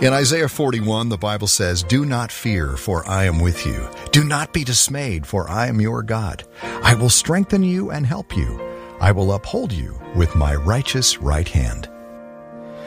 In Isaiah 41, the Bible says, "Do not fear, for I am with you. Do not be dismayed, for I am your God. I will strengthen you and help you. I will uphold you with my righteous right hand."